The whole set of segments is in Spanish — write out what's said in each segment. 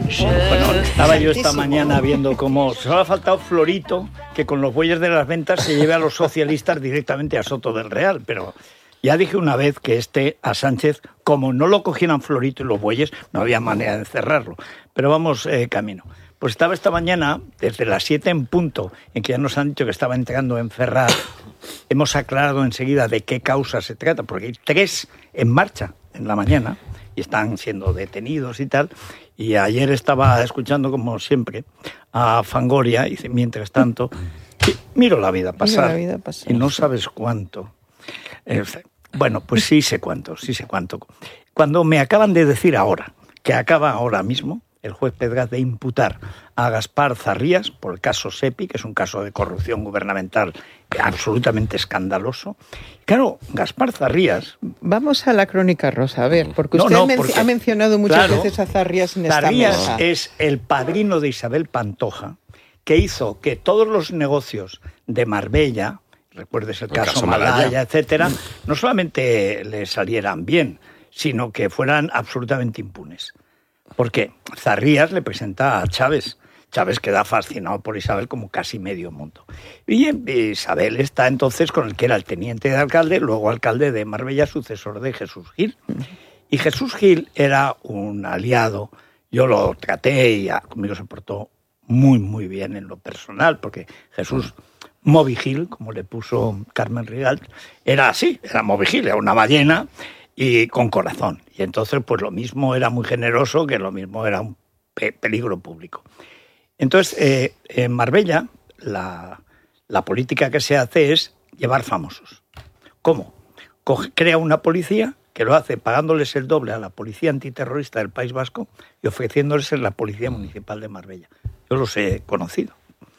Bueno, estaba yo esta mañana viendo cómo solo ha faltado Florito, que con los bueyes de las ventas se lleve a los socialistas directamente a Soto del Real, pero ya dije una vez que a Sánchez, como no lo cogieran Florito y los bueyes, no había manera de encerrarlo. Pero vamos camino. Pues estaba esta mañana, desde las 7 en punto, en que ya nos han dicho que estaba entrando en Ferraz, hemos aclarado enseguida de qué causa se trata, porque hay 3 en marcha en la mañana y están siendo detenidos y tal. Y ayer estaba escuchando, como siempre, a Fangoria, y mientras tanto, miro la vida pasar, y no sabes cuánto. Bueno, pues sí sé cuánto. Cuando me acaban de decir ahora, que acaba ahora mismo, el juez Pedraz de imputar a Gaspar Zarrías por el caso SEPI, que es un caso de corrupción gubernamental absolutamente escandaloso. Claro, Gaspar Zarrías... Vamos a la crónica rosa, a ver, porque usted ha mencionado muchas veces a Zarrías en esta mesa. Zarrías es el padrino de Isabel Pantoja, que hizo que todos los negocios de Marbella, recuerdes el caso Malaya, etcétera, no solamente le salieran bien, sino que fueran absolutamente impunes. Porque Zarrías le presenta a Chávez queda fascinado por Isabel como casi medio mundo. Y Isabel está entonces con el que era el teniente de alcalde, luego alcalde de Marbella, sucesor de Jesús Gil. Y Jesús Gil era un aliado, yo lo traté y conmigo se portó muy, muy bien en lo personal, porque Jesús Moby Gil, como le puso Carmen Rigalt, era así, era Moby Gil, era una ballena y con corazón. Y entonces, pues lo mismo era muy generoso, que lo mismo era un peligro público. Entonces, en Marbella, la política que se hace es llevar famosos. ¿Cómo? Crea una policía que lo hace pagándoles el doble a la policía antiterrorista del País Vasco y ofreciéndoles en la policía municipal de Marbella. Yo los he conocido.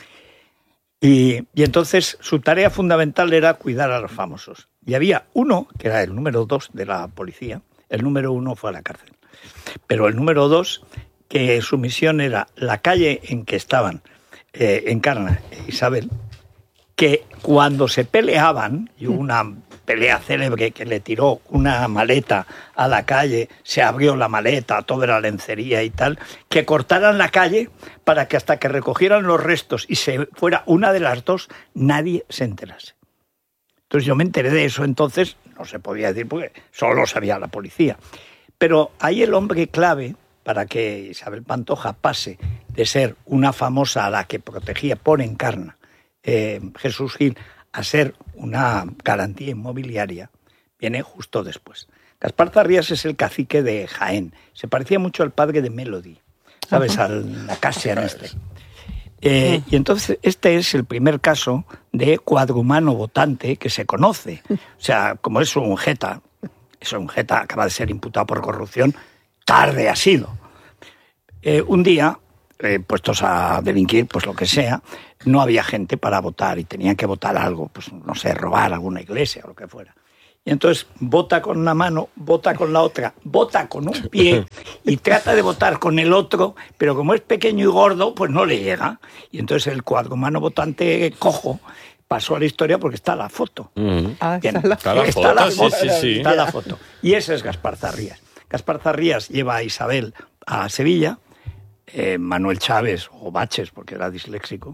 Y entonces su tarea fundamental era cuidar a los famosos. Y había uno, que era el número 2 de la policía, el número 1 fue a la cárcel. Pero el número 2, que su misión era la calle en que estaban Encarna e Isabel, que cuando se peleaban, y hubo una pelea célebre que le tiró una maleta a la calle, se abrió la maleta, todo era lencería y tal, que cortaran la calle para que hasta que recogieran los restos y se fuera una de las dos, nadie se enterase. Entonces yo me enteré de eso, entonces no se podía decir porque solo lo sabía la policía. Pero ahí el hombre clave para que Isabel Pantoja pase de ser una famosa a la que protegía por Encarna, Jesús Gil, a ser una garantía inmobiliaria, viene justo después. Gaspar Zarrías es el cacique de Jaén. Se parecía mucho al padre de Melody, ¿sabes? Al Acasian este. Y entonces este es el primer caso de cuadrumano votante que se conoce. O sea, como es un jeta, acaba de ser imputado por corrupción, tarde ha sido. Un día, puestos a delinquir, pues lo que sea, no había gente para votar y tenían que votar algo, pues no sé, robar alguna iglesia o lo que fuera. Y entonces vota con una mano, vota con la otra, vota con un pie y trata de votar con el otro, pero como es pequeño y gordo, pues no le llega. Y entonces el cuadrumano votante cojo pasó a la historia porque está la foto. Está la foto. Y ese es Gaspar Zarrías. Gaspar Zarrías lleva a Isabel a Sevilla, Manuel Chávez, o Baches, porque era disléxico,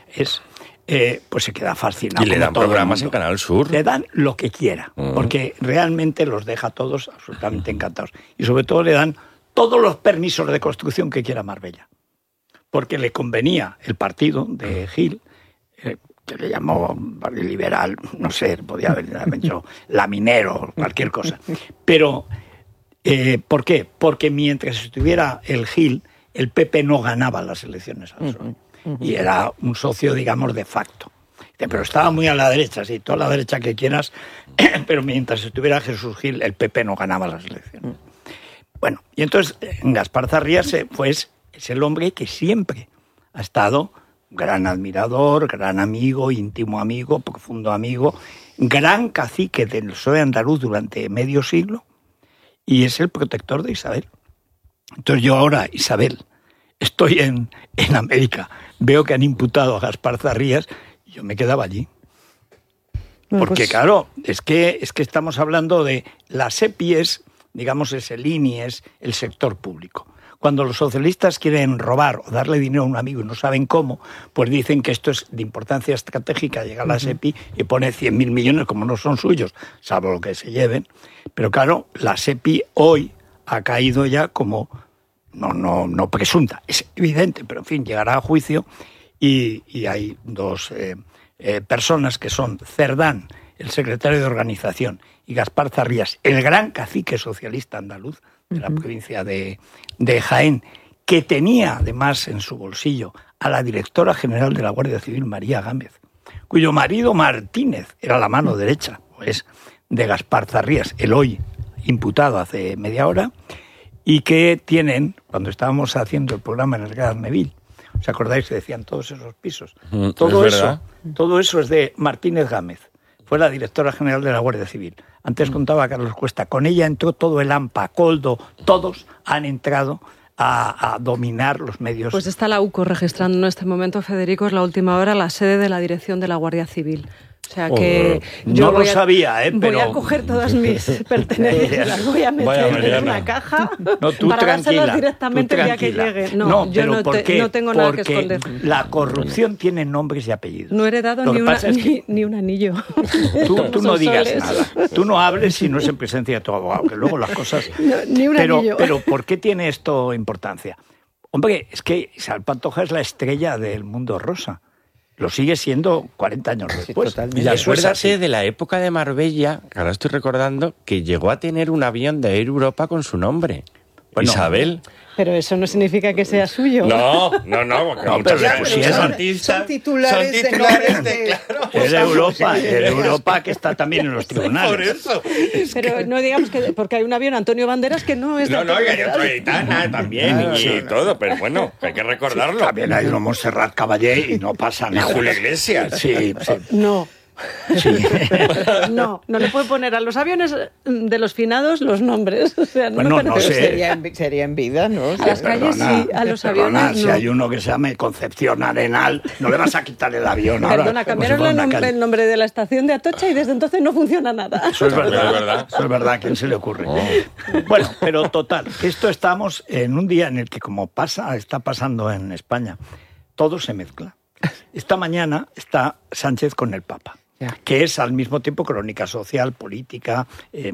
pues se queda fascinado. Y le dan programas en Canal Sur. Le dan lo que quiera, porque realmente los deja a todos absolutamente encantados. Y sobre todo le dan todos los permisos de construcción que quiera Marbella. Porque le convenía el partido de Gil, que le llamó liberal, no sé, podía haber hecho laminero, cualquier cosa. Pero, ¿por qué? Porque mientras estuviera el Gil, el PP no ganaba las elecciones al PSOE. Y era un socio, digamos, de facto. Pero estaba muy a la derecha, sí, toda la derecha que quieras, pero mientras estuviera Jesús Gil, el PP no ganaba las elecciones. Bueno, y entonces Gaspar Zarrías pues, es el hombre que siempre ha estado gran admirador, gran amigo, íntimo amigo, profundo amigo, gran cacique del PSOE andaluz durante medio siglo, y es el protector de Isabel. Entonces yo ahora, Isabel, estoy en América, veo que han imputado a Gaspar Zarrías y yo me quedaba allí. Porque claro, es que estamos hablando de la SEPI, digamos, es el INI, es el sector público. Cuando los socialistas quieren robar o darle dinero a un amigo y no saben cómo, pues dicen que esto es de importancia estratégica. Llega la SEPI y pone 100.000 millones, como no son suyos, salvo lo que se lleven. Pero claro, la SEPI hoy ha caído ya como, no presunta, es evidente, pero en fin, llegará a juicio y hay dos personas que son Cerdán, el secretario de organización, y Gaspar Zarrías, el gran cacique socialista andaluz de la provincia de Jaén, que tenía además en su bolsillo a la directora general de la Guardia Civil, María Gámez, cuyo marido Martínez era la mano derecha, pues, de Gaspar Zarrías, el hoy imputado hace media hora, y que tienen, cuando estábamos haciendo el programa en el Gas Neville, ¿os acordáis que decían todos esos pisos? Todo eso es de Martínez Gámez. Fue la directora general de la Guardia Civil. Antes contaba Carlos Cuesta, con ella entró todo el AMPA, Coldo, todos han entrado a dominar los medios. Pues está la UCO registrando en este momento, Federico, es la última hora, la sede de la dirección de la Guardia Civil. O sea que yo no lo sabía, pero... voy a coger todas mis pertenencias, las voy a meter en una caja para dárselas directamente el día que llegue. No, yo no tengo nada que esconder. La corrupción tiene nombres y apellidos. No he heredado ni un anillo. Tú no digas nada. Tú no hables si no es en presencia de tu abogado, que luego las cosas... ni un anillo. Pero ¿por qué tiene esto importancia? Hombre, es que Isabel Pantoja es la estrella del mundo rosa. Lo sigue siendo 40 años después. Y acuérdate de la época de Marbella, que ahora estoy recordando, que llegó a tener un avión de Air Europa con su nombre. Bueno, Isabel. Pero eso no significa que sea suyo. No, porque son titulares de claro. Es Europa que está también en los tribunales. Por eso. Pero no digamos que porque hay un avión Antonio Banderas que no es... No, que hay otro Aitana también y todo, pero bueno, hay que recordarlo. Sí, también hay uno Montserrat Caballé y no pasa nada. Y Julio Iglesias. Sí. No. Sí. No le puede poner a los aviones de los finados los nombres. O sea, no sé. Sería en vida, ¿no? A las calles sí, a los aviones no. Si hay uno que se llame Concepción Arenal, no le vas a quitar el avión. Perdona, cambiaron el nombre de la estación de Atocha y desde entonces no funciona nada. Eso es verdad. Eso es verdad. ¿A quién se le ocurre? Bueno, pero total, esto estamos en un día en el que está pasando en España, todo se mezcla. Esta mañana está Sánchez con el Papa, que es al mismo tiempo crónica social, política,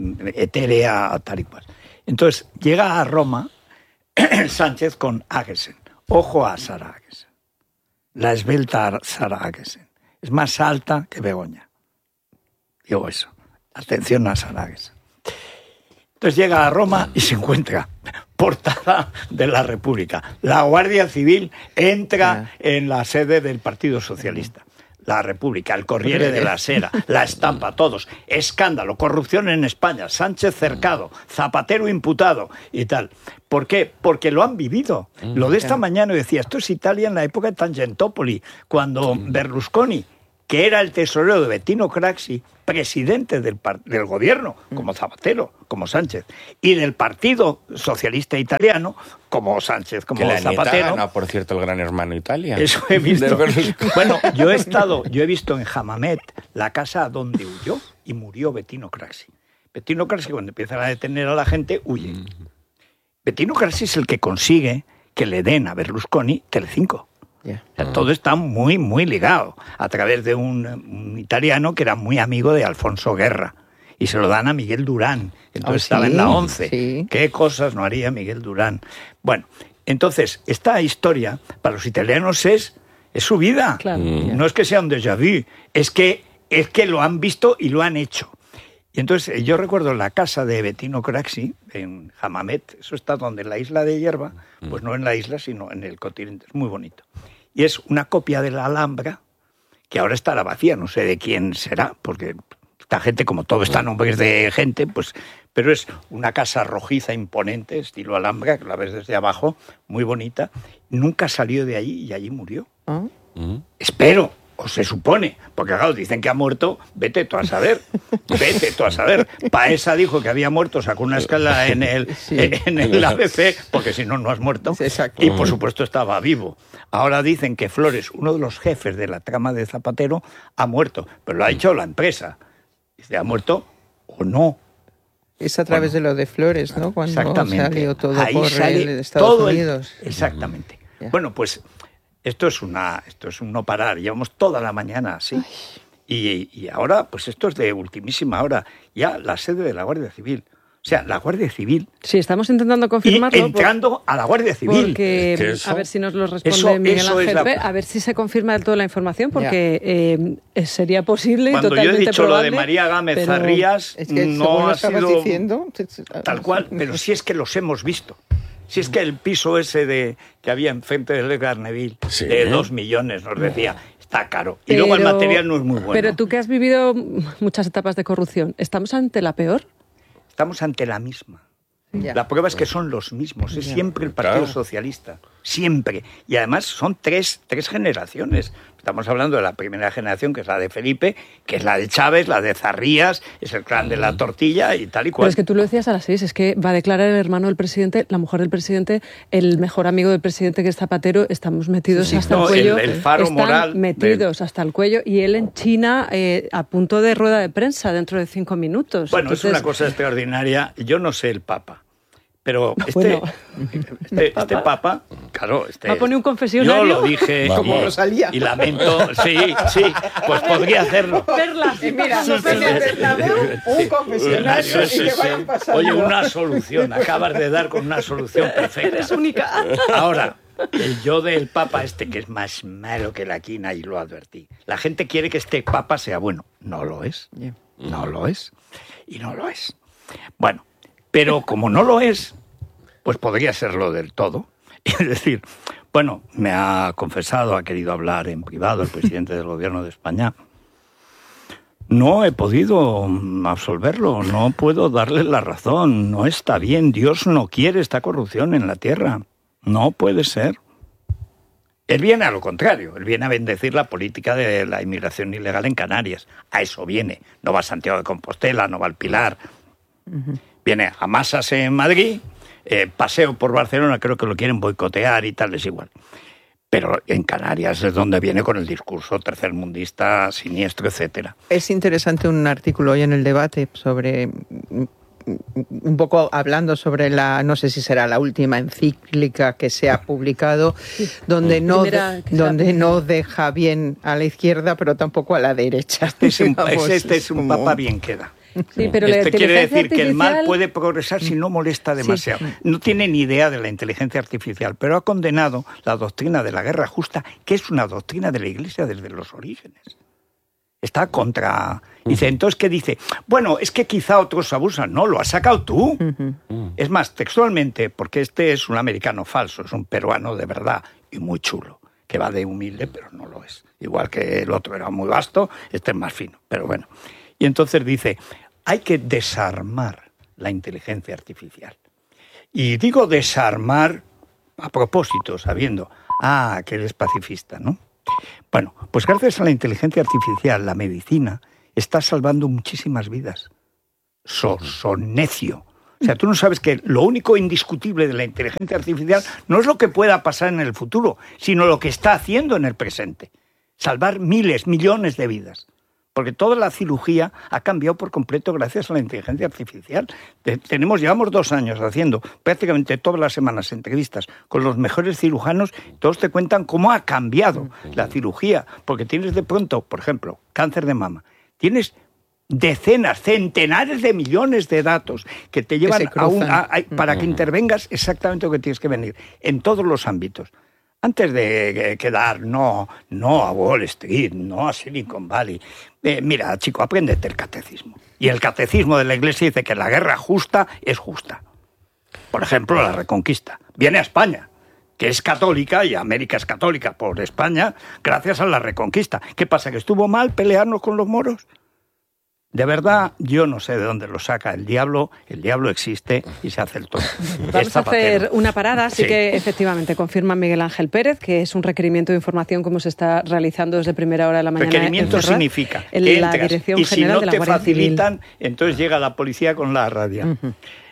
etérea, tal y cual. Entonces, llega a Roma Sánchez con Aguesen. Ojo a Sara Aguesen. La esbelta Sara Aguesen. Es más alta que Begoña. Digo eso. Atención a Sara Aguesen. Entonces llega a Roma y se encuentra portada de la República. La Guardia Civil entra en la sede del Partido Socialista. La República, el Corriere de la Sera, la Estampa, todos. Escándalo, corrupción en España, Sánchez cercado, Zapatero imputado y tal. ¿Por qué? Porque lo han vivido. Lo de esta mañana decía, esto es Italia en la época de Tangentopoli, cuando Berlusconi, que era el tesorero de Bettino Craxi, presidente del gobierno, como Zapatero, como Sánchez, y del Partido Socialista Italiano, como Sánchez, como Zapatero. Que la gana, por cierto, el Gran Hermano Italia. Eso he visto. Bueno, yo he visto en Hammamet la casa donde huyó y murió Bettino Craxi. Bettino Craxi, cuando empiezan a detener a la gente, huye. Bettino Craxi es el que consigue que le den a Berlusconi Telecinco. O sea, todo está muy, muy ligado a través de un italiano que era muy amigo de Alfonso Guerra y se lo dan a Miguel Durán. Entonces estaba en la 11. Sí. ¿Qué cosas no haría Miguel Durán? Bueno, entonces esta historia para los italianos es su vida. Claro. No es que sea un déjà vu, es que lo han visto y lo han hecho. Y entonces yo recuerdo la casa de Bettino Craxi en Hammamet, eso está donde en la isla de Hierba, pues no en la isla sino en el continente, es muy bonito. Y es una copia de la Alhambra que ahora estará vacía, no sé de quién será, porque esta gente, como todo está a nombres de gente, pues, pero es una casa rojiza, imponente, estilo Alhambra, que la ves desde abajo, muy bonita. Nunca salió de allí y allí murió. Espero. O se supone, porque claro, dicen que ha muerto, vete tú a saber. Paesa dijo que había muerto, sacó una escala en el ABC, porque si no, no has muerto. Exacto. Y por supuesto estaba vivo. Ahora dicen que Flores, uno de los jefes de la trama de Zapatero, ha muerto, pero lo ha hecho la empresa. Dice, ¿ha muerto o no? Es a través de lo de Flores, ¿no? Cuando salió todo ahí por sale Estados Unidos. Exactamente. Bueno, pues esto es un no parar. Llevamos toda la mañana así. Y ahora, pues esto es de ultimísima hora. Ya la sede de la Guardia Civil. O sea, la Guardia Civil... Sí, estamos intentando confirmarlo. Y entrando a la Guardia Civil. Porque, a ver si nos lo responde Miguel Ángel, a ver si se confirma del todo la información, porque sería posible y totalmente probable. Cuando yo he dicho probable, lo de María Gámez Zarrías, es que no ha sido diciendo, tal cual, pero sí es que los hemos visto. Si es que el piso ese que había enfrente del Le Garneville, de 2 millones, nos decía, está caro. Y luego el material no es muy bueno. Pero tú que has vivido muchas etapas de corrupción, ¿estamos ante la peor? Estamos ante la misma. La prueba es que son los mismos, es siempre el Partido Socialista, siempre. Y además son tres generaciones. Estamos hablando de la primera generación, que es la de Felipe, que es la de Chávez, la de Zarrías, es el clan de la tortilla y tal y cual. Pero es que tú lo decías a las 6, es que va a declarar el hermano del presidente, la mujer del presidente, el mejor amigo del presidente, que es Zapatero, estamos metidos hasta el cuello. El faro moral. Metidos hasta el cuello, y él en China a punto de rueda de prensa dentro de 5 minutos. Bueno, entonces, es una cosa extraordinaria. Yo no sé el Papa. Pero este Papa, claro... ¿Va a poner un confesionario? Yo lo dije como Rosalía. Y lamento... Sí, pues podría hacerlo. Perlas. Y mira, un confesionario y que vayan pasando. Oye, una solución. Acabas de dar con una solución perfecta. Eres única. Ahora, el yo del Papa que es más malo que la quina, y lo advertí. La gente quiere que este Papa sea bueno. No lo es. No lo es. Y no lo es. Bueno, pero como no lo es, pues podría serlo del todo. Es decir, bueno, me ha confesado, ha querido hablar en privado el presidente del Gobierno de España. No he podido absolverlo, no puedo darle la razón, no está bien, Dios no quiere esta corrupción en la tierra, no puede ser. Él viene a lo contrario, él viene a bendecir la política de la inmigración ilegal en Canarias, a eso viene, no va a Santiago de Compostela, no va al Pilar, viene a masas en Madrid, paseo por Barcelona, creo que lo quieren boicotear y tal, es igual. Pero en Canarias es donde viene con el discurso tercermundista, siniestro, etcétera. Es interesante un artículo hoy en El Debate sobre, un poco hablando sobre no sé si será la última encíclica que se ha publicado, donde no deja bien a la izquierda, pero tampoco a la derecha. Este es un papa bien queda. Sí, pero quiere decir que el mal puede progresar si no molesta demasiado. Sí. No tiene ni idea de la inteligencia artificial, pero ha condenado la doctrina de la guerra justa, que es una doctrina de la Iglesia desde los orígenes. Está contra... Dice, entonces, ¿qué dice? Bueno, es que quizá otros abusan. No, lo has sacado tú. Es más, textualmente, porque este es un americano falso, es un peruano de verdad y muy chulo, que va de humilde, pero no lo es. Igual que el otro era muy vasto, este es más fino, pero bueno. Y entonces dice, hay que desarmar la inteligencia artificial. Y digo desarmar a propósito, sabiendo, que eres pacifista, ¿no? Bueno, pues gracias a la inteligencia artificial, la medicina está salvando muchísimas vidas. Son necio. O sea, tú no sabes que lo único indiscutible de la inteligencia artificial no es lo que pueda pasar en el futuro, sino lo que está haciendo en el presente. Salvar miles, millones de vidas. Porque toda la cirugía ha cambiado por completo gracias a la inteligencia artificial. Llevamos 2 años haciendo prácticamente todas las semanas entrevistas con los mejores cirujanos. Todos te cuentan cómo ha cambiado la cirugía. Porque tienes de pronto, por ejemplo, cáncer de mama. Tienes decenas, centenares de millones de datos que te llevan para que intervengas exactamente lo que tienes que venir en todos los ámbitos. Antes de quedar no a Wall Street, no a Silicon Valley. Mira, chico, apréndete el catecismo. Y el catecismo de la Iglesia dice que la guerra justa es justa. Por ejemplo, la Reconquista. Viene a España, que es católica, y América es católica por España, gracias a la Reconquista. ¿Qué pasa, que estuvo mal pelearnos con los moros? De verdad, yo no sé de dónde lo saca el diablo existe y se hace el tonto. Vamos a hacer una parada, así que efectivamente confirma Miguel Ángel Pérez que es un requerimiento de información como se está realizando desde primera hora de la mañana. Requerimiento significa en la Dirección General de la Guardia Civil. Y si no te facilitan, entonces llega la policía con la radio.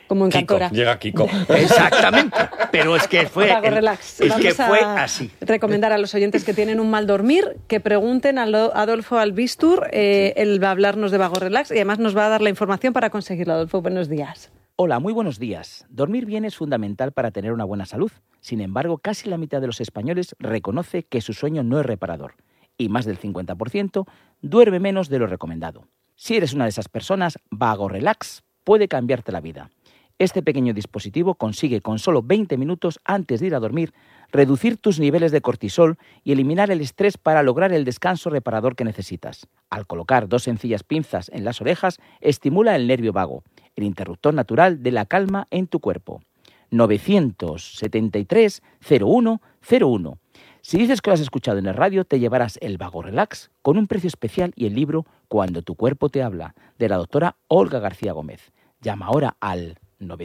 Como en Cantora. Llega Kiko. Exactamente. Pero es que fue, fue así. Recomendar a los oyentes que tienen un mal dormir que pregunten a Adolfo Albistur. Él va a hablarnos de Vago Relax y además nos va a dar la información para conseguirlo. Adolfo, buenos días. Hola, muy buenos días. Dormir bien es fundamental para tener una buena salud. Sin embargo, casi la mitad de los españoles reconoce que su sueño no es reparador. Y más del 50% duerme menos de lo recomendado. Si eres una de esas personas, Vago Relax puede cambiarte la vida. Este pequeño dispositivo consigue con solo 20 minutos antes de ir a dormir reducir tus niveles de cortisol y eliminar el estrés para lograr el descanso reparador que necesitas. Al colocar 2 sencillas pinzas en las orejas, estimula el nervio vago, el interruptor natural de la calma en tu cuerpo. 973-0101. Si dices que lo has escuchado en el radio, te llevarás el Vago Relax con un precio especial y el libro Cuando tu cuerpo te habla, de la doctora Olga García Gómez. Llama ahora al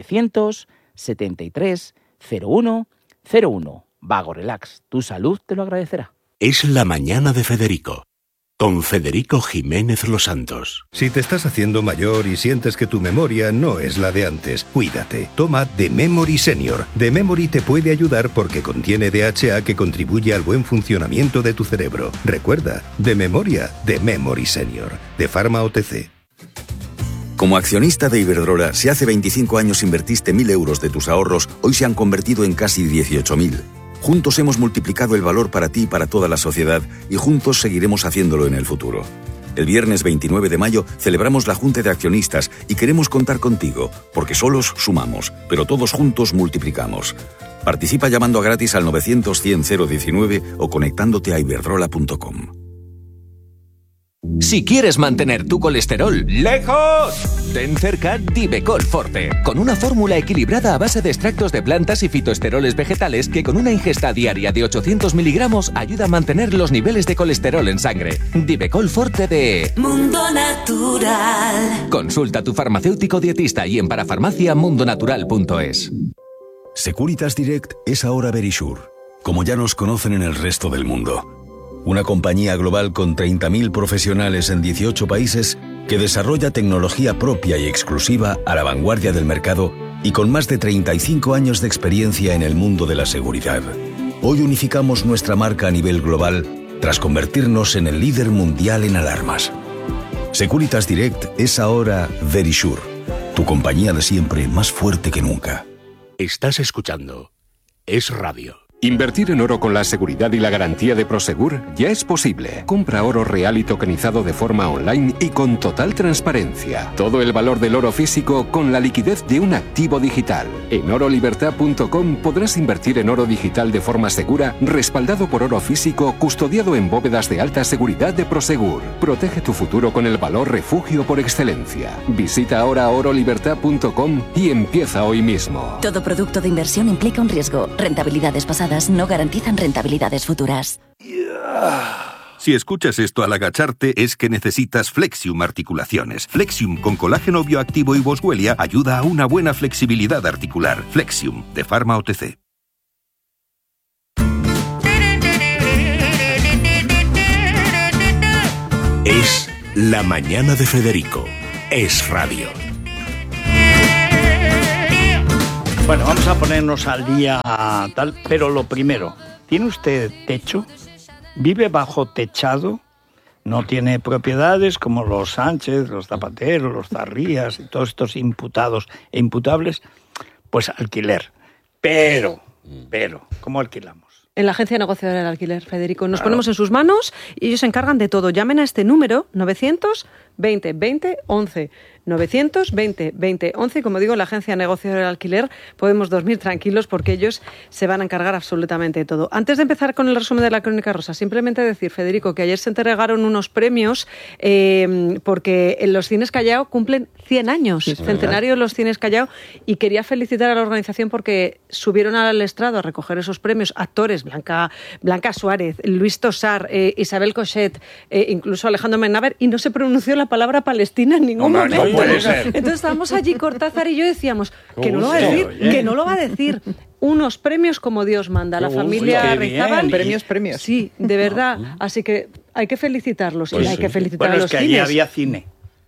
973-0101. Vago Relax, tu salud te lo agradecerá. Es la mañana de Federico, con Federico Jiménez Los Santos. Si te estás haciendo mayor y sientes que tu memoria no es la de antes, cuídate. Toma The Memory Senior. The Memory te puede ayudar porque contiene DHA que contribuye al buen funcionamiento de tu cerebro. Recuerda, de memoria, The Memory Senior, de Pharma OTC. Como accionista de Iberdrola, si hace 25 años invertiste 1.000 euros de tus ahorros, hoy se han convertido en casi 18.000. Juntos hemos multiplicado el valor para ti y para toda la sociedad y juntos seguiremos haciéndolo en el futuro. El viernes 29 de mayo celebramos la Junta de Accionistas y queremos contar contigo, porque solos sumamos, pero todos juntos multiplicamos. Participa llamando a gratis al 900-100-019 o conectándote a iberdrola.com. Si quieres mantener tu colesterol lejos, ten cerca Divecol Forte, con una fórmula equilibrada a base de extractos de plantas y fitoesteroles vegetales que con una ingesta diaria de 800 miligramos ayuda a mantener los niveles de colesterol en sangre. Divecol Forte de Mundo Natural. Consulta a tu farmacéutico dietista y en parafarmaciamundonatural.es. Securitas Direct es ahora Verisure, como ya nos conocen en el resto del mundo. Una compañía global con 30.000 profesionales en 18 países que desarrolla tecnología propia y exclusiva a la vanguardia del mercado y con más de 35 años de experiencia en el mundo de la seguridad. Hoy unificamos nuestra marca a nivel global tras convertirnos en el líder mundial en alarmas. Securitas Direct es ahora Verisure, tu compañía de siempre más fuerte que nunca. Estás escuchando Es Radio. Invertir en oro con la seguridad y la garantía de Prosegur ya es posible. Compra oro real y tokenizado de forma online y con total transparencia. Todo el valor del oro físico con la liquidez de un activo digital. En orolibertad.com podrás invertir en oro digital de forma segura, respaldado por oro físico, custodiado en bóvedas de alta seguridad de Prosegur. Protege tu futuro con el valor refugio por excelencia. Visita ahora orolibertad.com y empieza hoy mismo. Todo producto de inversión implica un riesgo. Rentabilidades pasadas no garantizan rentabilidades futuras. Si escuchas esto al agacharte es que necesitas Flexium Articulaciones. Flexium con colágeno bioactivo y boswellia ayuda a una buena flexibilidad articular. Flexium, de Pharma OTC. Es la mañana de Federico. Es Radio. Bueno, vamos a ponernos al día tal, pero lo primero, ¿tiene usted techo? ¿Vive bajo techado? ¿No tiene propiedades como los Sánchez, los Zapateros, los Zarrías y todos estos imputados e imputables? Pues alquiler. Pero, ¿cómo alquilamos? En la Agencia Negociadora del Alquiler, Federico. Nos ponemos en sus manos y ellos se encargan de todo. Llamen a este número, 920-20-11. 920-20-11. Como digo, la Agencia Negociadora del Alquiler, podemos dormir tranquilos porque ellos se van a encargar absolutamente de todo. Antes de empezar con el resumen de la Crónica Rosa, simplemente decir, Federico, que ayer se entregaron unos premios porque en los Cines Callao cumplen 100 años, sí, centenario de los Cines Callao, y quería felicitar a la organización porque subieron al estrado a recoger esos premios actores, Blanca Suárez, Luis Tosar, Isabel Cochet, incluso Alejandro Menaver, y no se pronunció la palabra Palestina en ningún momento. No puede ser. Entonces estábamos allí, Cortázar y yo decíamos que no lo va a decir, que no lo va a decir. Unos premios como Dios manda. La familia Rizábal. Premios. Sí, de verdad. Así que hay que felicitarlos. Pues y hay que felicitar a los cines. Allí había cine.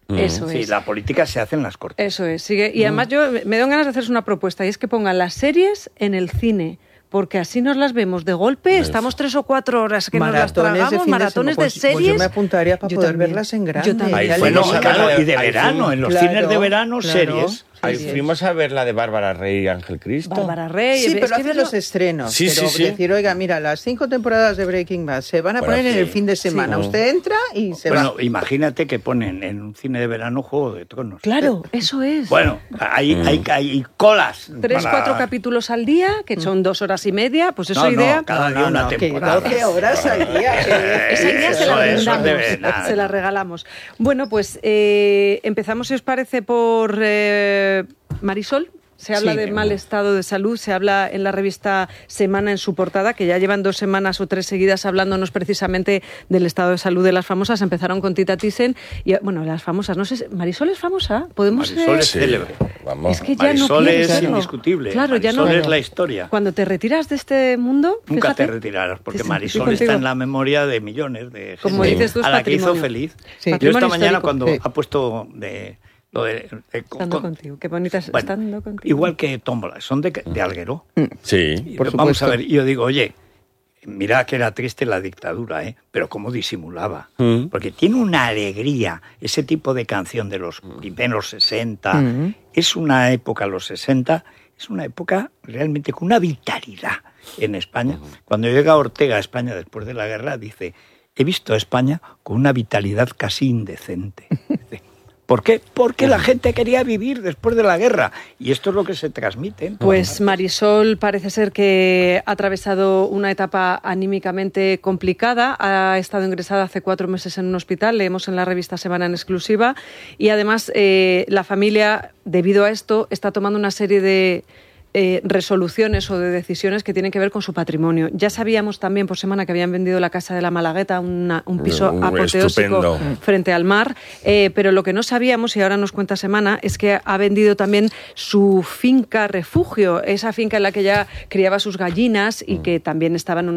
Eso sí, es. la política se hace en las Cortes. Eso es. Sigue. Y además yo me dan ganas de hacerles una propuesta, y es que pongan las series en el cine. Porque así nos las vemos de golpe, estamos 3 o 4 horas que maratones nos las tragamos, maratones de series. Pues yo me apuntaría para poder verlas en grande. Yo también. Bueno, claro, y de verano, en los cines de verano, series. Ahí fuimos a ver la de Bárbara Rey y Ángel Cristo. Bárbara Rey. Sí, pero hace los estrenos. Sí, pero sí. decir, oiga, mira, las 5 temporadas de Breaking Bad se van a poner en el fin de semana. Usted entra y se va. Bueno, imagínate que ponen en un cine de verano Juego de Tronos. Claro, eso es. Bueno, hay colas. 3-4 capítulos al día, que son 2 horas y media, pues eso idea. Cada día una temporada. 12 horas al día. Esa idea se se la regalamos. Bueno, pues empezamos, si os parece, por Marisol. Se habla de mal estado de salud, se habla en la revista Semana en su portada, que ya llevan 2 semanas o 3 seguidas hablándonos precisamente del estado de salud de las famosas. Empezaron con Tita Thyssen y, bueno, las famosas, no sé, ¿Marisol es famosa? Marisol es célebre. Vamos. Es que ya Marisol no es indiscutible. Claro, Marisol ya no. es la historia. Cuando te retiras de este mundo, nunca fíjate, te retirarás, porque sí, Marisol está en la memoria de millones de gente. Como dices tú, es a la que hizo patrimonio. feliz. Sí. Yo Patrimonio esta mañana histórico. cuando ha puesto estando contigo, qué bonita es, bueno, estando contigo. Igual que Tómbola, son de Alguero. Sí, por vamos a ver, y yo digo, oye, mira que era triste la dictadura, pero cómo disimulaba. Porque tiene una alegría, ese tipo de canción de los primeros 60. Es una época, los 60, es una época realmente con una vitalidad en España. Cuando llega Ortega a España después de la guerra, dice, he visto a España con una vitalidad casi indecente. ¿Por qué? Porque la gente quería vivir después de la guerra. Y esto es lo que se transmite. Pues Marisol parece ser que ha atravesado una etapa anímicamente complicada. Ha estado ingresada hace 4 meses en un hospital, leemos en la revista Semana en exclusiva. Y además la familia, debido a esto, está tomando una serie de resoluciones o de decisiones que tienen que ver con su patrimonio. Ya sabíamos también por Semana que habían vendido la casa de la Malagueta, un piso apoteósico estupendo. Frente al mar, pero lo que no sabíamos, y ahora nos cuenta Semana, es que ha vendido también su finca refugio, esa finca en la que ya criaba sus gallinas y que también estaba en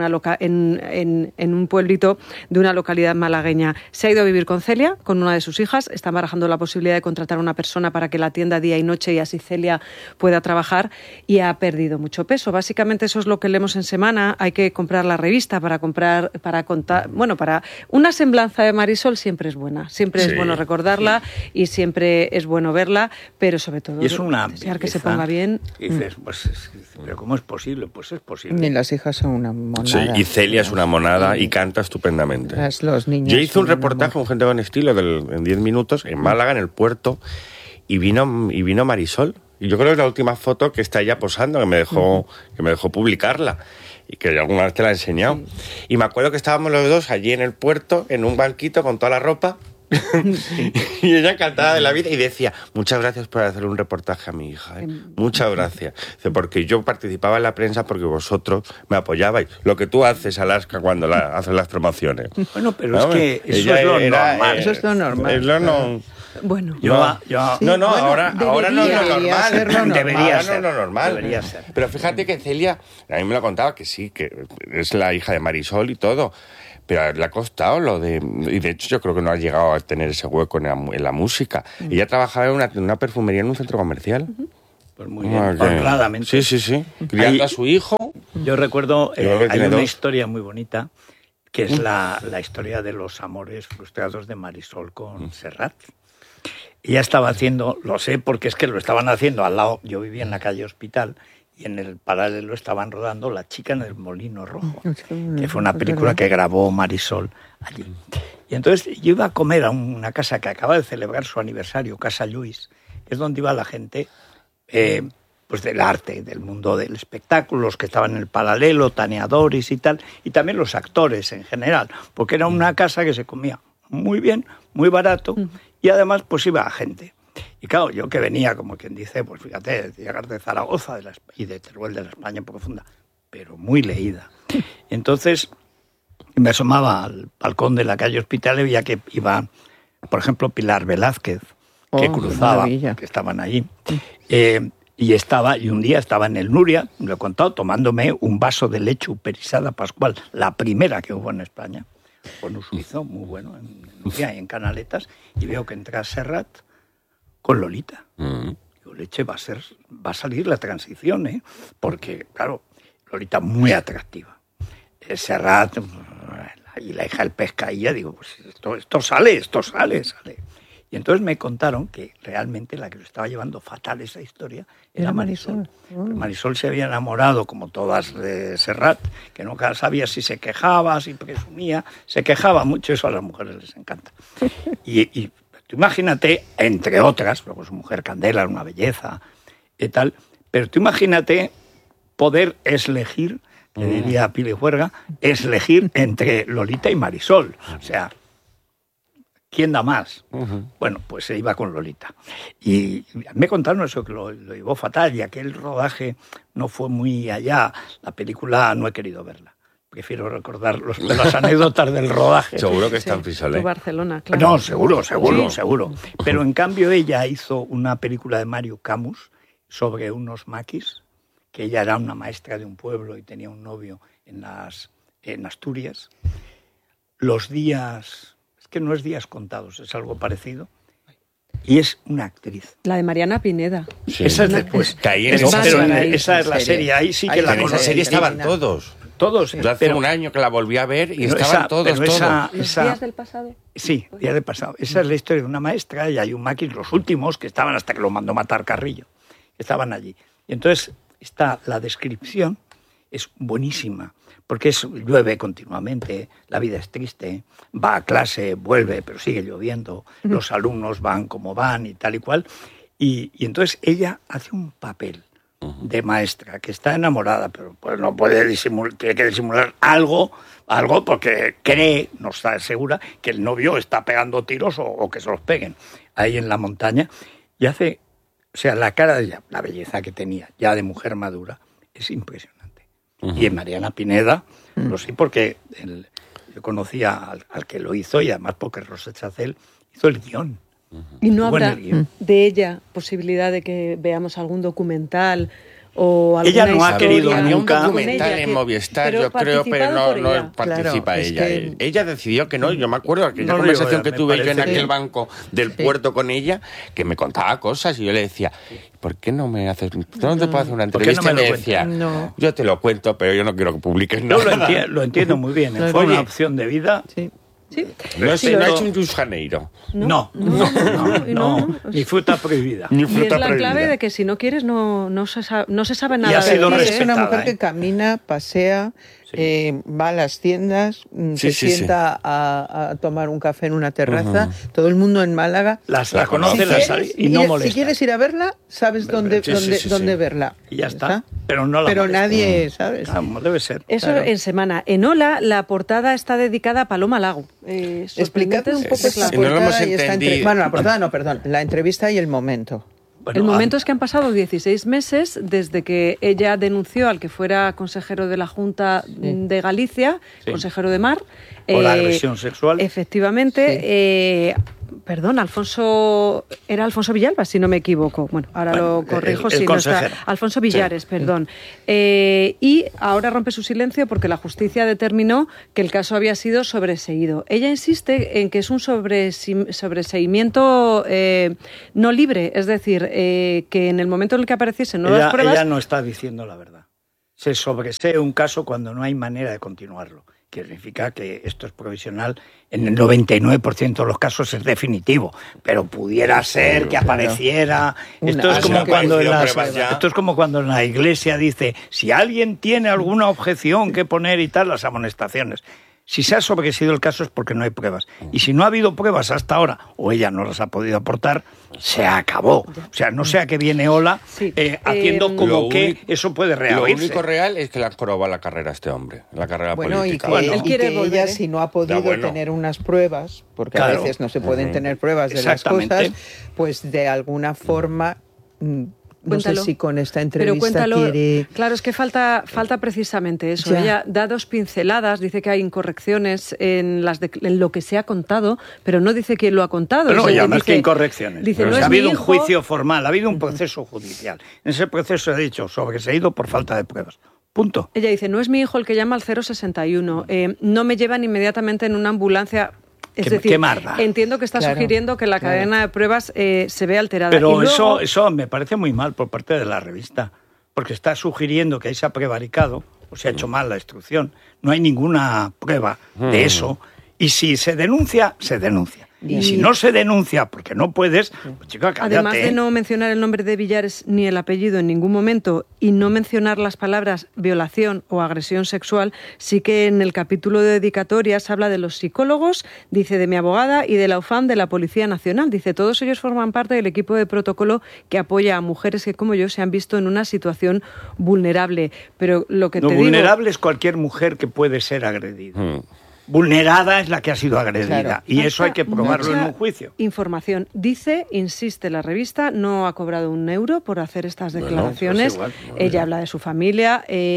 un pueblito de una localidad malagueña. Se ha ido a vivir con Celia, con una de sus hijas, están barajando la posibilidad de contratar a una persona para que la atienda día y noche y así Celia pueda trabajar, y ha perdido mucho peso. Básicamente eso es lo que leemos en Semana. Hay que comprar la revista para contar, bueno, para una semblanza de Marisol siempre es buena, siempre es bueno recordarla y siempre es bueno verla, pero sobre todo es una desear que se ponga bien. Y dices, pues, pero ¿cómo es posible? Pues es posible. Y las hijas son una monada. Sí, y Celia es una monada y canta estupendamente. Los niños. Yo hice un reportaje con Gente con Estilo en 10 minutos en Málaga, en el puerto, y vino Marisol. Y yo creo que es la última foto que está ella posando, que me dejó publicarla. Y que alguna vez te la he enseñado. Sí. Y me acuerdo que estábamos los dos allí en el puerto, en un banquito con toda la ropa. Y ella encantada de la vida y decía, muchas gracias por hacer un reportaje a mi hija, muchas gracias. Dice, porque yo participaba en la prensa porque vosotros me apoyabais. Lo que tú haces, Alaska, cuando haces las promociones. Bueno, pero es que eso es lo normal. Eso es lo normal. Bueno, ahora no es lo normal. Debería ser. Pero fíjate que Celia, a mí me lo contaba que sí, que es la hija de Marisol y todo, pero le ha costado y de hecho yo creo que no ha llegado a tener ese hueco en la música. Ella trabajaba en una perfumería en un centro comercial. Pues muy bien, honradamente. Sí. Criando a su hijo. Yo recuerdo, hay una historia muy bonita, que es la historia de los amores frustrados de Marisol con Serrat. Ella estaba haciendo, lo sé porque es que lo estaban haciendo al lado, yo vivía en la calle Hospital, y en el paralelo estaban rodando La chica en el molino rojo, que fue una película que grabó Marisol allí. Y entonces yo iba a comer a una casa que acaba de celebrar su aniversario, Casa Lluís, que es donde iba la gente pues del arte, del mundo del espectáculo, los que estaban en el paralelo, taneadores y tal, y también los actores en general, porque era una casa que se comía muy bien, muy barato, y además pues iba a gente. Y claro, yo que venía, como quien dice, pues fíjate, llegar de Zaragoza y de Teruel, de la España profunda, pero muy leída. Entonces me asomaba al balcón de la calle Hospital y veía que iba, por ejemplo, Pilar Velázquez, que cruzaba, que estaban allí. Y un día estaba en el Nuria, lo he contado, tomándome un vaso de leche uperizada pascual, la primera que hubo en España. con un suizo muy bueno en Canaletas, y veo que entra Serrat con Lolita. Digo, leche, va a salir la transición, ¿eh? Porque, claro, Lolita muy atractiva. Serrat y la hija del Pescailla, digo, pues esto sale. Y entonces me contaron que realmente la que lo estaba llevando fatal esa historia era Marisol. Marisol se había enamorado, como todas, de Serrat, que nunca sabía si se quejaba, si presumía. Se quejaba mucho, eso a las mujeres les encanta. Y tú imagínate, entre otras, luego su mujer Candela era una belleza y tal, pero tú imagínate poder elegir, que diría Pili Juerga, elegir entre Lolita y Marisol. O sea, ¿quién da más? Bueno, pues se iba con Lolita. Y me contaron eso, que lo llevó fatal, y aquel rodaje no fue muy allá. La película no he querido verla. Prefiero recordar las anécdotas del rodaje. Seguro que está en Frisolet. Barcelona, claro. No, seguro. Pero en cambio ella hizo una película de Mario Camus sobre unos maquis, que ella era una maestra de un pueblo y tenía un novio en Asturias. Los días... que no es días contados, es algo parecido. Y es una actriz. La de Mariana Pineda. Sí. Esa es después. Esa es la serie. Ahí sí que la conocí. En esa serie estaban todos. Yo hace un año que la volví a ver y estaban todos. ¿Los días del pasado? Sí, días del pasado. Esa es la historia de una maestra, y hay un maquis, los últimos, que estaban hasta que lo mandó matar Carrillo. Estaban allí. Y entonces está la descripción, es buenísima. Porque llueve continuamente, la vida es triste, va a clase, vuelve, pero sigue lloviendo, los alumnos van como van y tal y cual. Y entonces ella hace un papel de maestra que está enamorada, pero pues no puede disimular, tiene que disimular algo porque cree, no está segura, que el novio está pegando tiros o que se los peguen ahí en la montaña. Y hace, o sea, la cara de ella, la belleza que tenía, ya de mujer madura, es impresionante. Y en Mariana Pineda, lo sé porque yo conocía al que lo hizo, y además porque Rosa Chacel hizo el guión. ¿Y no habrá de ella posibilidad de que veamos algún documental o alguna Ella no ha querido nunca. Un documental en Movistar, yo creo, pero no participa claro, ella. Ella decidió que no. Yo me acuerdo de aquella conversación que tuve yo en aquel banco del puerto con ella, que me contaba cosas y yo le decía, ¿por qué no me haces? ¿No te puedo hacer una entrevista? No me decía, yo te lo cuento, pero yo no quiero que publiques nada. Yo lo entiendo muy bien. Fue una opción de vida. Sí. No ha hecho un Jus Janeiro. No. Ni fruta prohibida. Y es la clave de que si no quieres no se sabe nada de ella. Es una mujer que camina, pasea, va a las tiendas, se sienta a tomar un café en una terraza. Todo el mundo en Málaga la conoce y no molesta. Si quieres ir a verla, sabes dónde verla. Y ya está. Pero nadie sabe. Como debe ser. Eso en semana. En Hola, la portada está dedicada a Paloma Lago. Explícate un poco la portada. No lo hemos entendido. Bueno, la portada no, perdón. La entrevista y el momento. Bueno, el momento es que han pasado 16 meses desde que ella denunció al que fuera consejero de la Junta de Galicia, consejero de Mar. Por agresión sexual. Efectivamente. Perdón, era Alfonso Villalba, si no me equivoco. Bueno, ahora lo corrijo si no está. Alfonso Villares, perdón. Y ahora rompe su silencio porque la justicia determinó que el caso había sido sobreseído. Ella insiste en que es un sobreseimiento no libre, es decir, que en el momento en el que apareciesen nuevas pruebas... Ella no está diciendo la verdad. Se sobresee un caso cuando no hay manera de continuarlo. Que significa que esto es provisional. En el 99% de los casos es definitivo, pero pudiera ser que apareciera. Esto es como cuando en la iglesia dice, si alguien tiene alguna objeción que poner y tal, las amonestaciones. Si se ha sobreseído el caso es porque no hay pruebas. Y si no ha habido pruebas hasta ahora, o ella no las ha podido aportar, se acabó. O sea, no sea que viene Ola haciendo como que eso puede reabrirse. Lo único real es que le han probado la carrera a este hombre, la carrera política. Y que ella, si no ha podido tener unas pruebas, porque a veces no se pueden tener pruebas de las cosas, pues de alguna forma... No sé si con esta entrevista quiere... Claro, es que falta precisamente eso. Ella da 2 pinceladas, dice que hay incorrecciones en lo que se ha contado, pero no dice quién lo ha contado. No, ya más que incorrecciones. Dice, no ha habido un juicio formal, ha habido un proceso judicial. En ese proceso se ha dicho sobreseído por falta de pruebas. Punto. Ella dice, no es mi hijo el que llama al 061, no me llevan inmediatamente en una ambulancia. Es decir, qué marda. Entiendo que está sugiriendo que la cadena de pruebas se ve alterada. Pero y luego... eso me parece muy mal por parte de la revista, porque está sugiriendo que ahí se ha prevaricado, o se ha hecho mal la instrucción. No hay ninguna prueba de eso. Y si se denuncia, se denuncia. Y si no se denuncia porque no puedes, pues chica, cállate. Además de no mencionar el nombre de Villares ni el apellido en ningún momento y no mencionar las palabras violación o agresión sexual, sí que en el capítulo de dedicatorias habla de los psicólogos, dice de mi abogada y de la UFAM de la Policía Nacional. Dice, todos ellos forman parte del equipo de protocolo que apoya a mujeres que, como yo, se han visto en una situación vulnerable. Pero lo que vulnerable es cualquier mujer que puede ser agredida. Vulnerada es la que ha sido agredida. Claro. Y eso hay que probarlo en un juicio. Información. Dice, insiste la revista, no ha cobrado un euro por hacer estas declaraciones. Pues igual, ella habla de su familia.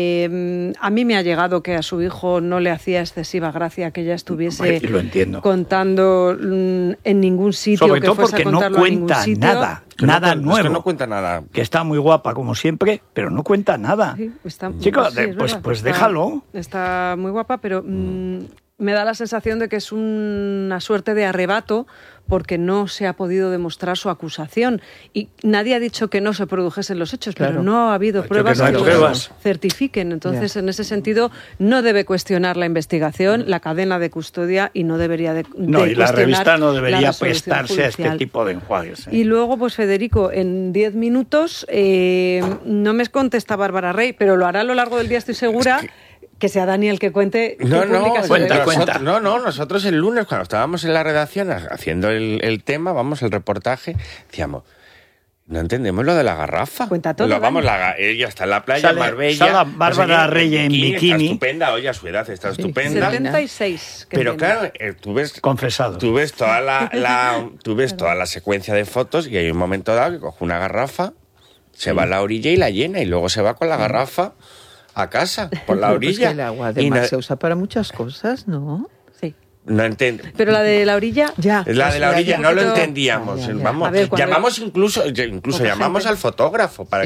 A mí me ha llegado que a su hijo no le hacía excesiva gracia que ella estuviese contando en ningún sitio. Sobre que todo fuese porque a contarlo no cuenta nada. Nada nuevo. Es que no cuenta nada. Que está muy guapa como siempre, pero no cuenta nada. Sí, está, Chicos, sí, pues déjalo. Está muy guapa, pero me da la sensación de que es una suerte de arrebato porque no se ha podido demostrar su acusación. Y nadie ha dicho que no se produjesen los hechos, pero no ha habido pruebas que lo certifiquen. Entonces, en ese sentido, no debe cuestionar la investigación, la cadena de custodia y no debería de No, y la revista no debería prestarse judicial a este tipo de enjuagues. Y luego, pues Federico, en 10 minutos, no me contesta Bárbara Rey, pero lo hará a lo largo del día, estoy segura. Que sea Dani el que cuente. Nosotros el lunes, cuando estábamos en la redacción haciendo el tema, el reportaje, decíamos, no entendemos lo de la garrafa. Cuenta todo. Ella está en la playa, Marbella. Sale Bárbara Reyes en bikini. Está estupenda, oye, a su edad está estupenda. 76. Pero claro, tú ves... Confesado. Tú ves toda la secuencia de fotos y hay un momento dado que coge una garrafa, se va a la orilla y la llena, y luego se va con la garrafa a casa, por la orilla. Pues que el agua de mar se usa para muchas cosas, ¿no? Sí. No entiendo. Pero la de la orilla, ya. La de la orilla no lo entendíamos. Vamos, llamamos incluso llamamos al fotógrafo para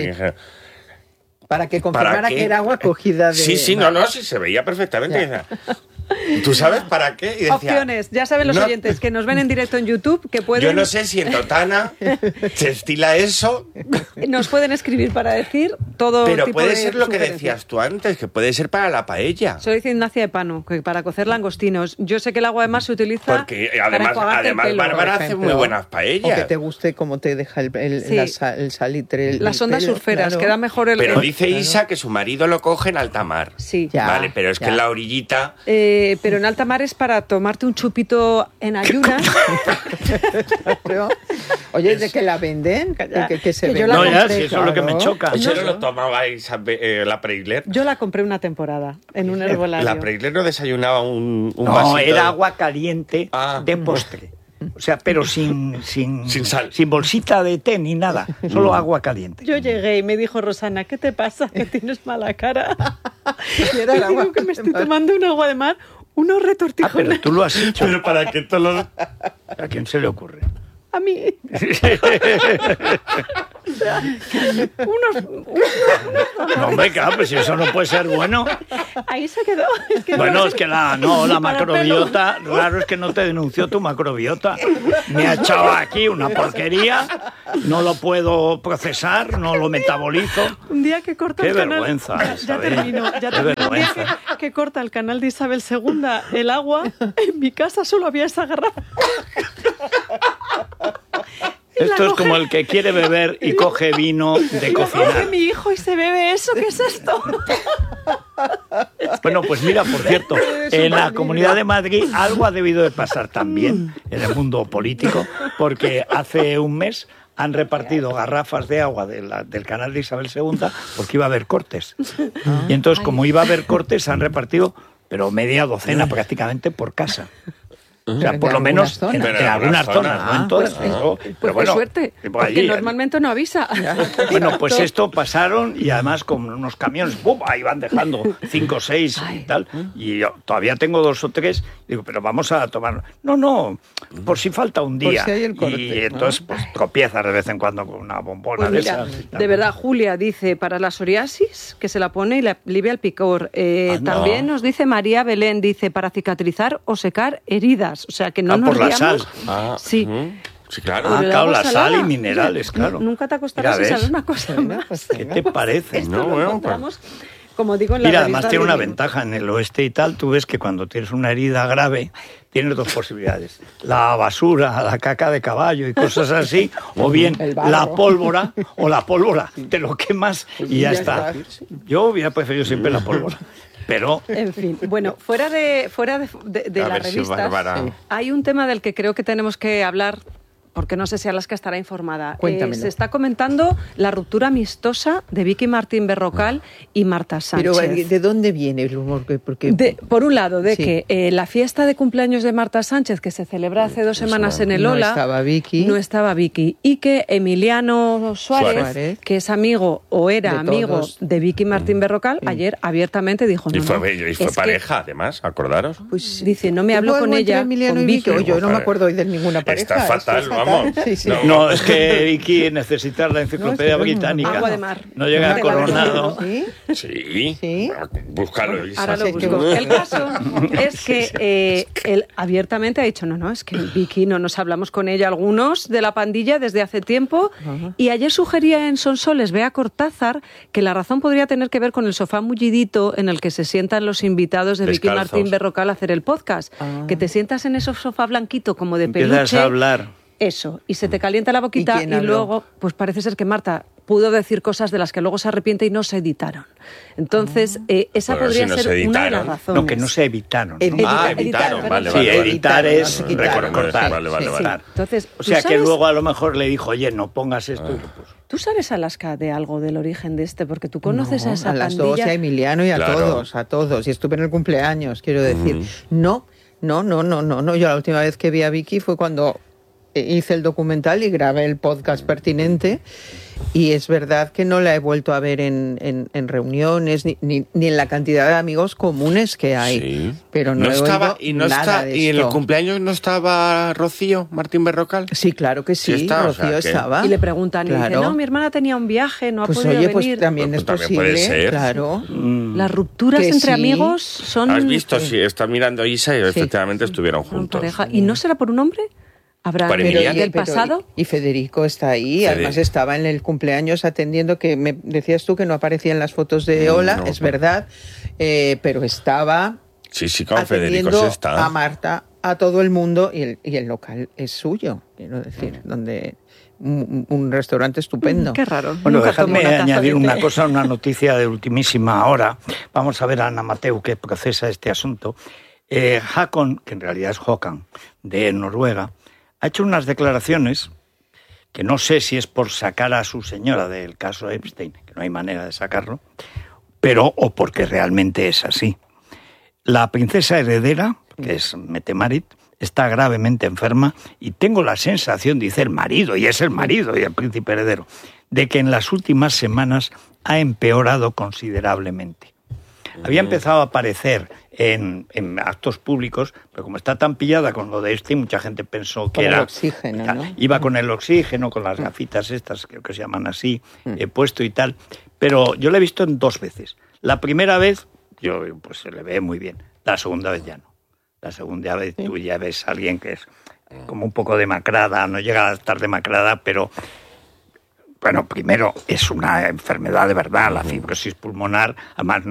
que confirmara que era agua cogida de... Sí, sí se veía perfectamente. ¿Tú sabes para qué? Y decía, opciones, ya saben los oyentes que nos ven en directo en YouTube que pueden... Yo no sé si en Totana se estila eso. Nos pueden escribir para decir todo pero tipo puede de ser lo que decías tú antes, que puede ser para la paella. Soy Ignacia de Pano, que para cocer langostinos. Yo sé que el agua de mar se utiliza porque además Bárbara hace muy buenas paellas. O que te guste cómo te deja el salitre. Las ondas surferas, queda mejor el... Pero dice Isa que su marido lo coge en alta mar. Sí. Vale, pero es que en la orillita... pero en alta mar es para tomarte un chupito en ayunas. Oye, ¿de que la venden? Que se vende. No, ya, si eso es lo que me choca. ¿Yo no lo tomabais la Preisler? Yo la compré una temporada en un herbolario. La Preisler no desayunaba un vasito. No, era agua caliente de postre. O sea, pero sin sal. Sin bolsita de té ni nada, solo agua caliente. Yo llegué y me dijo Rosana, ¿qué te pasa? Que tienes mala cara. Y era el agua que me estoy tomando un agua de mar, unos retortijones. Pero tú lo has hecho. Pero para qué todos ¿A quién se le ocurre? A mí. No, hombre, claro, pues si eso no puede ser bueno. Ahí se quedó. Es que la macrobiota, raro es que no te denunció tu macrobiota. Me ha echado aquí una porquería, no lo puedo procesar, no lo metabolizo. Un día que corta el canal... Qué vergüenza. Ya termino. Un día que corta el canal de Isabel II el agua, en mi casa solo había esa garrafa. Esto es como el que quiere beber y coge vino de cocinar. Coge mi hijo y se bebe eso, ¿qué es esto? Bueno, pues mira, por cierto, en la Comunidad de Madrid algo ha debido de pasar también en el mundo político, porque hace un mes han repartido garrafas de agua del canal de Isabel II porque iba a haber cortes. Y entonces, como iba a haber cortes, han repartido, pero media docena prácticamente por casa. O sea, por lo menos en algunas zonas, no en todas. Pero bueno, suerte, porque normalmente no avisa. Bueno, pues esto pasaron y además con unos camiones, ¡bum!, ahí van dejando 5 o 6 y tal. Y yo todavía tengo 2 o 3, digo, pero vamos a tomar. No, por si falta un día. Por si hay el corte, y entonces pues tropiezas de vez en cuando con una bombona pues mira, de esas. De verdad, Julia dice, para la psoriasis, que se la pone y le alivia el picor. También nos dice María Belén, dice, para cicatrizar o secar heridas. O sea, que no nos por la guiamos. sal. Sí. Sí, claro. Claro, la sal y minerales, claro. Nunca te acostarás y sabes una cosa más. ¿Qué te parece? Esto lo encontramos, como digo, en la Mira, revista además tiene una Living. ventaja en el oeste y tal. Tú ves que cuando tienes una herida grave, tienes 2 posibilidades. La basura, la caca de caballo y cosas así, o bien la pólvora, te lo quemas y ya está. Yo hubiera preferido siempre la pólvora. Pero... En fin, bueno, fuera de las revistas, hay un tema del que creo que tenemos que hablar, porque no sé si Alaska estará informada. Se está comentando la ruptura amistosa de Vicky Martín Berrocal y Marta Sánchez. Pero ¿de dónde viene el rumor? Por un lado, que la fiesta de cumpleaños de Marta Sánchez, que se celebra hace 2 semanas en el Ola, no estaba Vicky, y que Emiliano Suárez, que es amigo o era amigo de Vicky Martín Berrocal, ayer abiertamente dijo y fue pareja, además, acordaros. Pues dice, no me hablo con ella, Emiliano con Vicky. Yo no me acuerdo hoy de ninguna pareja. Está fatal, vamos. Sí. No, es que Vicky necesita la enciclopedia británica. Agua de mar. No llega a Coronado. Sí. Búscalo. Ahora lo busco. El caso es que él abiertamente ha dicho, no, es que Vicky no nos hablamos con ella algunos de la pandilla desde hace tiempo. Y ayer sugería en Sonsoles Bea Cortázar que la razón podría tener que ver con el sofá mullidito en el que se sientan los invitados de Vicky Martín Berrocal a hacer el podcast. Que te sientas en ese sofá blanquito como de peluche. Empiezas a hablar. Eso, y se te calienta la boquita y luego, pues parece ser que Marta pudo decir cosas de las que luego se arrepiente y no se editaron. Entonces, esa podría ser una de las razones. No, que no se evitaron. Evitaron. Vale. Sí, editar es recortar. Vale. Entonces, o sea que luego a lo mejor le dijo, oye, no pongas esto. ¿Tú sabes, Alaska, de algo del origen de este? Porque tú conoces a esa pandilla. A las dos, a Emiliano y a todos. Y estuve en el cumpleaños, quiero decir. No. Yo la última vez que vi a Vicky fue cuando hice el documental y grabé el podcast pertinente, y es verdad que no la he vuelto a ver en reuniones ni en la cantidad de amigos comunes que hay. Sí. Pero no estaba nada de esto. ¿Y en el cumpleaños no estaba Rocío Martín Berrocal? Sí, claro que sí, Rocío estaba. Y le preguntan, y dice, no, mi hermana tenía un viaje, no ha podido venir. Pues también es posible, puede ser. Claro. Las rupturas entre amigos son... ¿Has visto? Sí, está mirando Isa y efectivamente estuvieron juntos. Pareja. ¿Y no será por un hombre? ¿Habrá del pasado? Y Federico está ahí, además estaba en el cumpleaños atendiendo, que me decías tú que no aparecía en las fotos de Ola, es verdad, pero estaba con Federico se está. A Marta, a todo el mundo, y el local es suyo, quiero decir, donde un restaurante estupendo. Qué raro. Bueno, déjame añadir una cosa, una noticia de ultimísima hora. Vamos a ver a Ana Mateu, que procesa este asunto. Håkon, que en realidad es Håkan, de Noruega, ha hecho unas declaraciones que no sé si es por sacar a su señora del caso Epstein, que no hay manera de sacarlo, o porque realmente es así. La princesa heredera, que es Mette-Marit, está gravemente enferma y tengo la sensación, dice el marido, y es el marido y el príncipe heredero, de que en las últimas semanas ha empeorado considerablemente. Había empezado a aparecer en actos públicos, pero como está tan pillada con lo de este, mucha gente pensó que era... el oxígeno, ¿no? Iba con el oxígeno, con las gafitas estas, creo que se llaman así, puesto y tal. Pero yo la he visto en 2 veces. La primera vez, pues se le ve muy bien. La segunda vez ya no. La segunda vez tú ya ves a alguien que es como un poco demacrada, no llega a estar demacrada, pero... Bueno, primero, es una enfermedad de verdad, la fibrosis pulmonar. Además,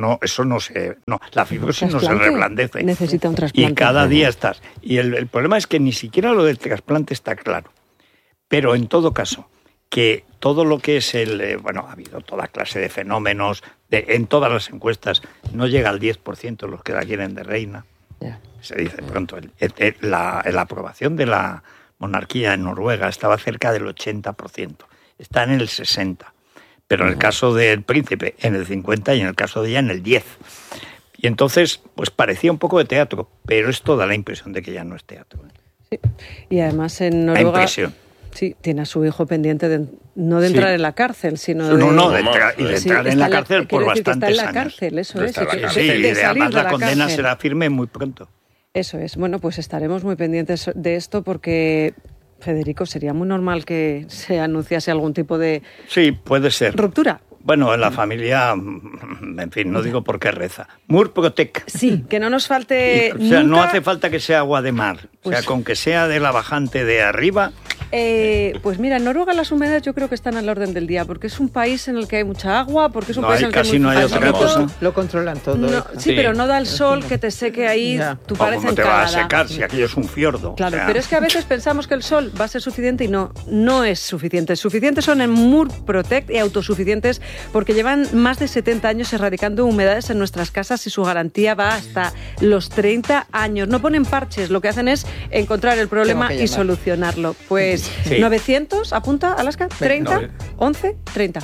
la fibrosis no se reblandece. Necesita un trasplante. Y cada día estás. Y el problema es que ni siquiera lo del trasplante está claro. Pero en todo caso, que todo lo que es ha habido toda clase de fenómenos, en todas las encuestas, no llega al 10% los que la quieren de reina. Se dice pronto. La aprobación de la monarquía en Noruega estaba cerca del 80%. Está en el 60%, pero en el caso del príncipe en el 50% y en el caso de ella en el 10%. Y entonces, pues parecía un poco de teatro, pero esto da la impresión de que ya no es teatro. Sí. Y además en Noruega... La impresión. Sí, tiene a su hijo pendiente de entrar en la cárcel, sino de... de entrar en la cárcel por bastantes años. Está en la cárcel, eso es. Y además la condena será firme muy pronto. Eso es. Bueno, pues estaremos muy pendientes de esto porque, Federico, sería muy normal que se anunciase algún tipo de... Sí, puede ser. ¿Ruptura? Bueno, en la familia, en fin, no digo por qué reza. Murprotec. Sí, que no nos falte o sea, nunca... no hace falta que sea agua de mar. Pues... O sea, con que sea de la bajante de arriba... Pues mira, en Noruega las humedades yo creo que están al orden del día, porque es un país en el que hay mucha agua, porque es un país en el que casi no hay otra cosa. Lo controlan todo. No, sí, pero no da el sol que te seque ahí, tú pareces ¿Cómo te va a secar si aquello es un fiordo? Claro, pero es que a veces pensamos que el sol va a ser suficiente y no es suficiente. Suficientes son en Murprotec y autosuficientes porque llevan más de 70 años erradicando humedades en nuestras casas y su garantía va hasta los 30 años. No ponen parches, lo que hacen es encontrar el problema y solucionarlo. Pues 900, apunta, Alaska, 30, 11, 30.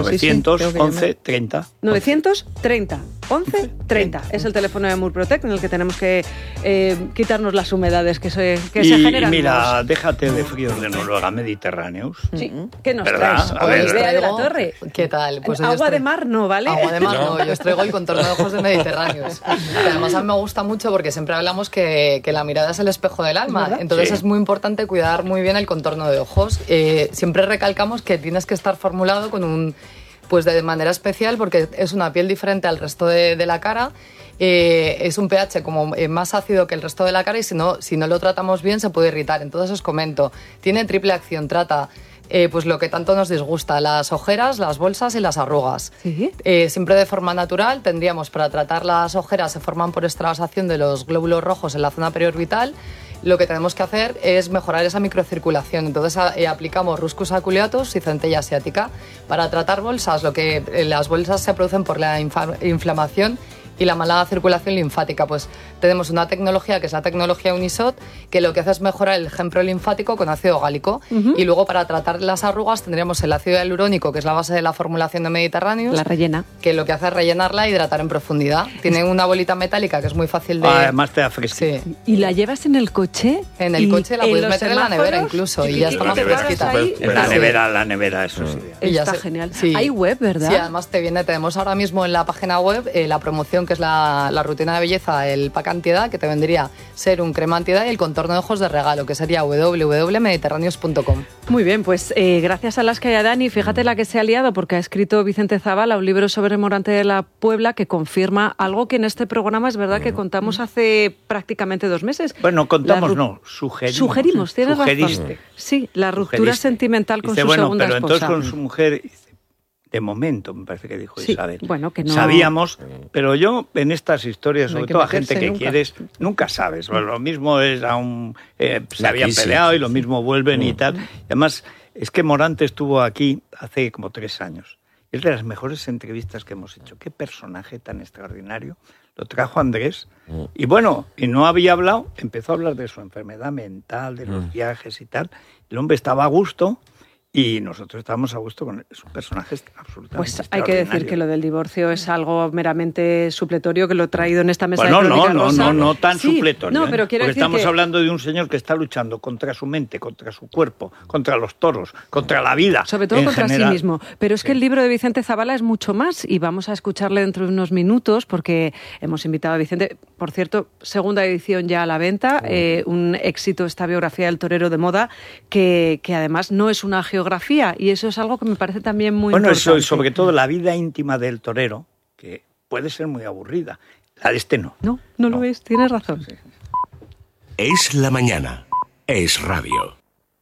911, 30. 930, 11, 30. Es el teléfono de Murprotec en el que tenemos que quitarnos las humedades que se generan. Y mira, déjate de fríos de Noruega, mediterráneos. Sí, ¿qué nos traes? Idea de la torre. ¿Qué tal? Pues agua de mar no, ¿vale? Agua de mar no, yo os traigo el contorno de ojos de mediterráneos. Que además a mí me gusta mucho porque siempre hablamos que la mirada es el espejo del alma. Entonces es muy importante cuidar muy bien el contorno de ojos. Siempre recalcamos que tienes que estar formulado con pues de manera especial porque es una piel diferente al resto de la cara. Es un pH como más ácido que el resto de la cara y si no lo tratamos bien se puede irritar. Entonces os comento, tiene triple acción, trata pues lo que tanto nos disgusta, las ojeras, las bolsas y las arrugas. ¿Sí? Siempre de forma natural tendríamos para tratar las ojeras, se forman por extravasación de los glóbulos rojos en la zona periorbital. Lo que tenemos que hacer es mejorar esa microcirculación. Entonces aplicamos Ruscus aculeatus y centella asiática. Para tratar bolsas, las bolsas se producen por la inflamación y la mala circulación linfática. Pues tenemos una tecnología que es la tecnología Unisot, que lo que hace es mejorar el ejemplo linfático con ácido gálico. Y luego para tratar las arrugas tendríamos el ácido hialurónico, que es la base de la formulación de Mediterráneos. La rellena. Que lo que hace es rellenarla e hidratar en profundidad. Tiene una bolita metálica que es muy fácil de... Además te da fresco. Sí. ¿Y la llevas en el coche? En el coche la puedes meter en la nevera incluso y ya está más fresquita. La nevera, eso sí. Está genial. Sí. Hay web, ¿verdad? Sí, además tenemos ahora mismo en la página web la promoción que es la rutina de belleza, el pack antiedad, que te vendría serum, crema antiedad y el contorno de ojos de regalo, que sería www.mediterráneos.com. Muy bien, pues gracias a Alaska y a Dani, fíjate la que se ha liado porque ha escrito Vicente Zavala un libro sobre Morante de la Puebla que confirma algo que en este programa es verdad que contamos hace prácticamente 2 meses. Bueno, contamos no, sugerimos. Tienes razón. Sí, la ruptura sentimental con su segunda esposa. Entonces con su mujer... De momento, me parece que dijo Isabel. Bueno, que no... Sabíamos, pero yo en estas historias, sobre todo a gente que quieres, nunca sabes. Bueno, lo mismo es se habían peleado y lo mismo vuelven y tal. Además, es que Morante estuvo aquí hace como 3 años. Es de las mejores entrevistas que hemos hecho. Qué personaje tan extraordinario. Lo trajo Andrés. Y bueno, y no había hablado, empezó a hablar de su enfermedad mental, de los viajes y tal. El hombre estaba a gusto. Y nosotros estábamos a gusto con su personaje absolutamente Pues hay que decir que lo del divorcio es algo meramente supletorio, que lo he traído en esta mesa de Crónica Rosa. No tan supletorio. No, pero quiero porque decir estamos hablando de un señor que está luchando contra su mente, contra su cuerpo, contra los toros, contra la vida. Sobre todo contra sí mismo. Pero es que el libro de Vicente Zavala es mucho más y vamos a escucharle dentro de unos minutos porque hemos invitado a Vicente. Por cierto, segunda edición ya a la venta. Un éxito esta biografía del torero de moda que además no es una geografía y eso es algo que me parece también muy importante. Bueno, eso y sobre todo la vida íntima del torero, que puede ser muy aburrida. La de este no. No lo es, tienes razón. Sí. Es la mañana. Es radio.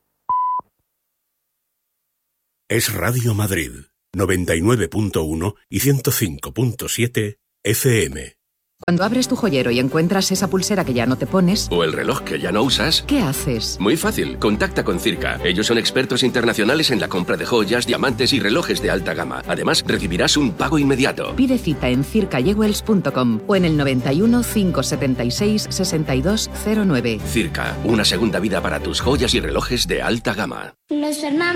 Es Radio Madrid, 99.1 y 105.7 FM. Cuando abres tu joyero y encuentras esa pulsera que ya no te pones... O el reloj que ya no usas... ¿Qué haces? Muy fácil. Contacta con Circa. Ellos son expertos internacionales en la compra de joyas, diamantes y relojes de alta gama. Además, recibirás un pago inmediato. Pide cita en circajewels.com o en el 91 576 6209. Circa. Una segunda vida para tus joyas y relojes de alta gama. Los hermanos